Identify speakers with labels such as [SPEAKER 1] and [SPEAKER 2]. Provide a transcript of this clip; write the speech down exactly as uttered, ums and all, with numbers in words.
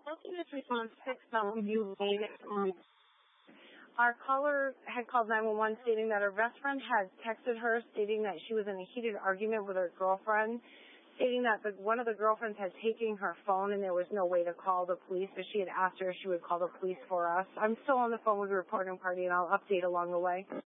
[SPEAKER 1] This response six Bellevue Lane. Um,
[SPEAKER 2] Our caller had called nine one one stating that her best friend had texted her stating that she was in a heated argument with her girlfriend, stating that the, one of the girlfriends had taken her phone and there was no way to call the police, but she had asked her if she would call the police for us. I'm still on the phone with the reporting party, and I'll update along the way.